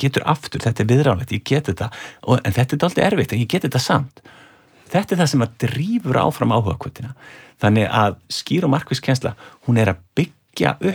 getur aftur, þetta viðráðanlegt, ég get þetta en þetta dálítið erfitt, en ég get þetta samt. Þetta það sem að drífur áfram áhugahvötina. Þannig að skýr og markviss kennsla, hún að byggja upp